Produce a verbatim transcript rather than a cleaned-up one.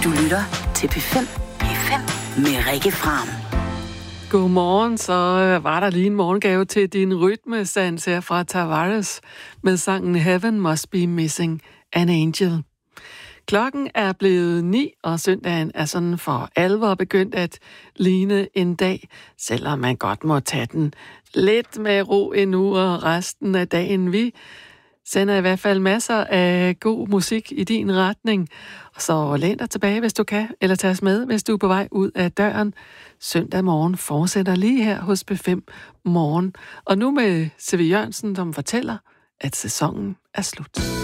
Du lytter til P fem. P fem med Rikke Fram. Godmorgen, så var der lige en morgengave til din rytmesans her fra Tavares med sangen Heaven Must Be Missing an Angel. Klokken er blevet ni, og søndagen er sådan for alvor begyndt at ligne en dag, selvom man godt må tage den lidt med ro endnu og resten af dagen. Vi sender i hvert fald masser af god musik i din retning, så læn dig tilbage, hvis du kan, eller tag os med, hvis du er på vej ud af døren. Søndag morgen fortsætter lige her hos P fem Morgen. Og nu med C V Jørgensen, som fortæller, at sæsonen er slut.